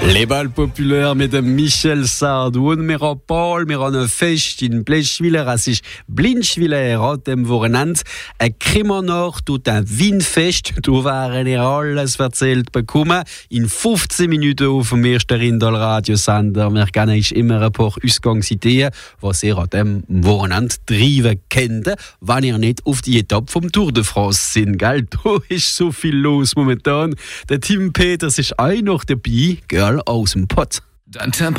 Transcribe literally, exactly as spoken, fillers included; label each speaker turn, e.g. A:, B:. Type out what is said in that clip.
A: Les balles populaires mit dem Michel Sardou und wir haben Paul, wir haben ein Fest in Bleschwiller, es ist Blinschwiller an dem Wochenende. Ein Krimonort und ein Weinfest, da werden ihr alles erzählt bekommen. In fünfzehn Minuten auf dem ersten Rindal-Radiosender. Wir kennen euch immer ein paar Ausgangsideen, was ihr an dem Wochenende treiben könnt, wenn ihr nicht auf die Etappe vom Tour de France sind, gell? Da ist so viel los momentan. Der Tim Peters ist auch noch dabei, Girl aus dem Pott.